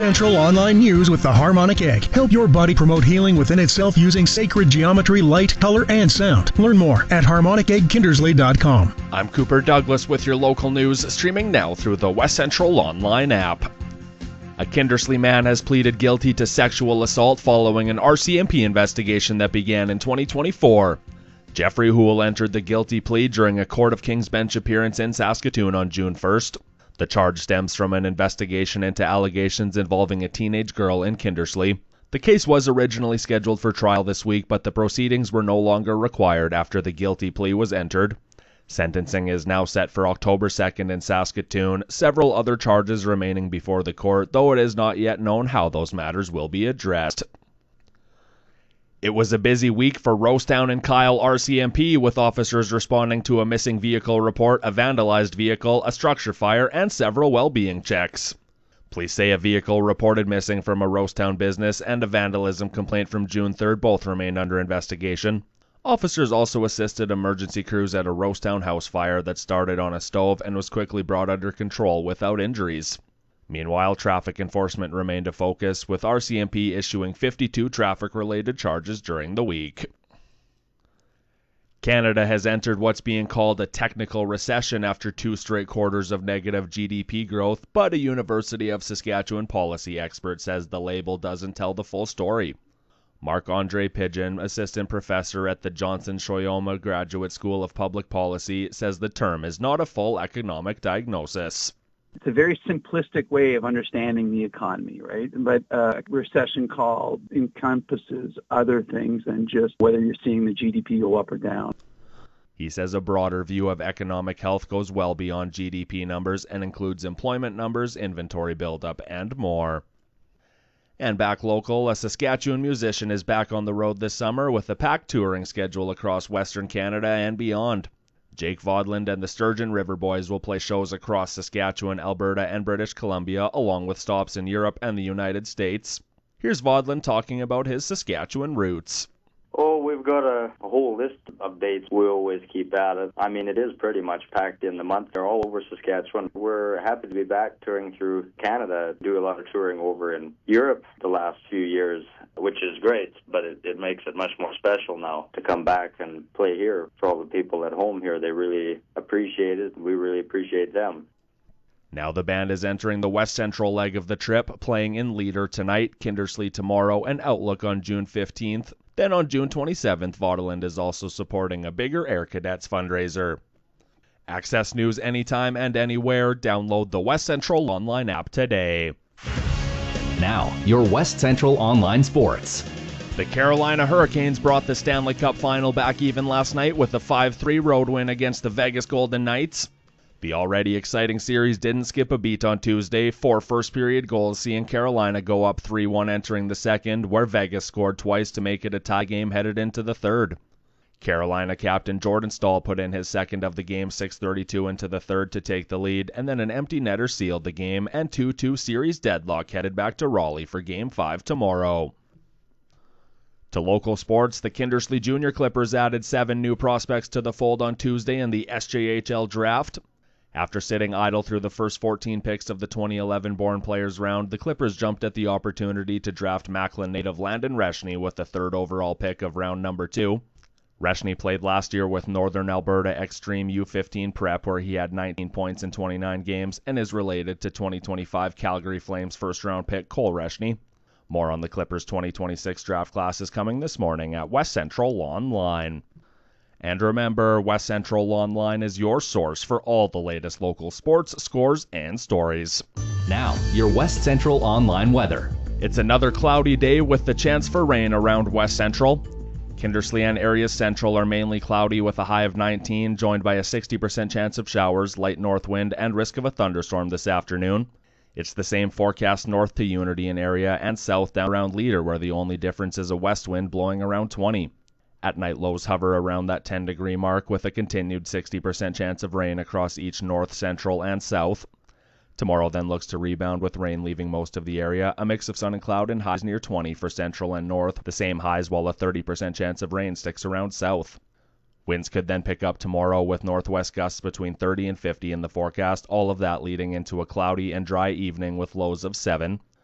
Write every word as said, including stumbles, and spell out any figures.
Central Online News with the Harmonic Egg. Help your body promote healing within itself using sacred geometry, light, color, and sound. Learn more at harmonic egg kindersley dot com. I'm Cooper Douglas with your local news, streaming now through the West Central Online app. A Kindersley man has pleaded guilty to sexual assault following an R C M P investigation that began in twenty twenty-four. Jeffrey Houle entered the guilty plea during a Court of King's Bench appearance in Saskatoon on June first. The charge stems from an investigation into allegations involving a teenage girl in Kindersley. The case was originally scheduled for trial this week, but the proceedings were no longer required after the guilty plea was entered. Sentencing is now set for October second in Saskatoon, several other charges remaining before the court, though it is not yet known how those matters will be addressed. It was a busy week for Rosetown and Kyle R C M P, with officers responding to a missing vehicle report, a vandalized vehicle, a structure fire, and several well-being checks. Police say a vehicle reported missing from a Rosetown business and a vandalism complaint from June third both remain under investigation. Officers also assisted emergency crews at a Rosetown house fire that started on a stove and was quickly brought under control without injuries. Meanwhile, traffic enforcement remained a focus, with R C M P issuing fifty-two traffic-related charges during the week. Canada has entered what's being called a technical recession after two straight quarters of negative G D P growth, but a University of Saskatchewan policy expert says the label doesn't tell the full story. Marc-Andre Pigeon, assistant professor at the Johnson Shoyoma Graduate School of Public Policy, says the term is not a full economic diagnosis. It's a very simplistic way of understanding the economy, right? But a recession call encompasses other things than just whether you're seeing the G D P go up or down. He says a broader view of economic health goes well beyond G D P numbers and includes employment numbers, inventory buildup, and more. And back local, a Saskatchewan musician is back on the road this summer with a packed touring schedule across Western Canada and beyond. Jake Vodland and the Sturgeon River Boys will play shows across Saskatchewan, Alberta, and British Columbia, along with stops in Europe and the United States. Here's Vodland talking about his Saskatchewan roots. Oh, we've got a, a whole list of dates we always keep at it. I mean, it is pretty much packed in the month. They're all over Saskatchewan. We're happy to be back touring through Canada, do a lot of touring over in Europe the last few years, which is great, but it, it makes it much more special now to come back and play here. For all the people at home here, they really appreciate it. We really appreciate them. Now the band is entering the West Central leg of the trip, playing in Leader tonight, Kindersley tomorrow, and Outlook on June fifteenth. Then on June twenty-seventh, Vaudeland is also supporting a bigger Air Cadets fundraiser. Access news anytime and anywhere. Download the West Central Online app today. Now, your West Central Online Sports. The Carolina Hurricanes brought the Stanley Cup final back even last night with a five three road win against the Vegas Golden Knights. The already exciting series didn't skip a beat on Tuesday, four first-period goals seeing Carolina go up three one entering the second, where Vegas scored twice to make it a tie game headed into the third. Carolina captain Jordan Staal put in his second of the game six thirty-two into the third to take the lead, and then an empty netter sealed the game, and two two series deadlock headed back to Raleigh for Game five tomorrow. To local sports, the Kindersley Junior Clippers added seven new prospects to the fold on Tuesday in the S J H L draft. After sitting idle through the first fourteen picks of the twenty eleven Born Players round, the Clippers jumped at the opportunity to draft Macklin native Landon Reshney with the third overall pick of round number two. Reshney played last year with Northern Alberta Extreme U fifteen Prep, where he had nineteen points in twenty-nine games, and is related to twenty twenty-five Calgary Flames first-round pick Cole Reshney. More on the Clippers' twenty twenty-six draft class is coming this morning at West Central Online. And remember, West Central Online is your source for all the latest local sports, scores, and stories. Now, your West Central Online weather. It's another cloudy day with the chance for rain around West Central. Kindersley and areas central are mainly cloudy with a high of nineteen, joined by a sixty percent chance of showers, light north wind, and risk of a thunderstorm this afternoon. It's the same forecast north to Unity and area and south down around Leader, where the only difference is a west wind blowing around twenty. At night, lows hover around that ten degree mark with a continued sixty percent chance of rain across each north, central, and south. Tomorrow then looks to rebound with rain leaving most of the area, a mix of sun and cloud and highs near twenty for central and north, the same highs while a thirty percent chance of rain sticks around south. Winds could then pick up tomorrow with northwest gusts between thirty and fifty in the forecast, all of that leading into a cloudy and dry evening with lows of seven.